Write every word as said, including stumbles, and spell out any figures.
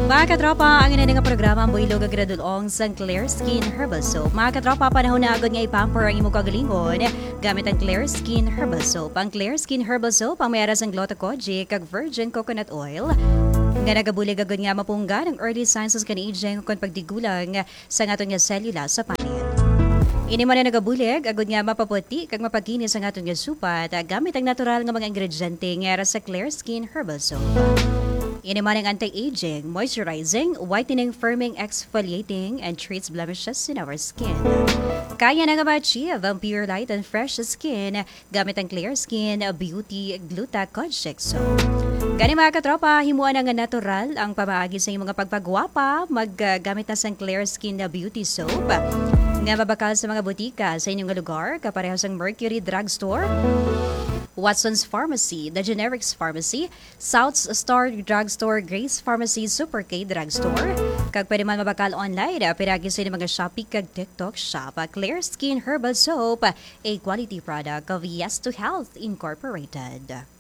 Mga katropa, ang ina nga programa ang buhilog agradulong sang Clear Skin Herbal Soap. Mga katropa, panahon na agad nga ipamper ang imong kagalingon gamit ang Clear Skin Herbal Soap. Ang Clear Skin Herbal Soap ang mayara sang glucocogic kag virgin coconut oil nga nagabulig agad nga mapunggan ang early signs sa aging kung pagdigulang sa aton nga selula sa panit. Ini man na nagabulig agad nga mapaputi kag mapaginis ang aton nga supat gamit ang natural nga mga ingrediente nga sa Clear Skin Herbal Soap. Ini man ang anti-aging, moisturizing, whitening, firming, exfoliating, and treats blemishes in our skin. Kaya na nga ma-achieve ang pure light and fresh skin gamit ang Clear Skin Beauty Gluta-Cogic Soap. Gani mga katropa, himuan na nga natural ang pamaagi sa inyong mga pagpagwapa, maggamit na sa Clear Skin Beauty Soap nga mabakal sa mga butika sa inyong lugar, kaparehas ang Mercury Drugstore, Watson's Pharmacy, The Generics Pharmacy, South Star Drugstore, Grace Pharmacy, Super K Drugstore. Kag pwede man mabakal online, piragi sa mga Shopee kag TikTok shop. Clear Skin Herbal Soap, a quality product of Yes to Health Incorporated.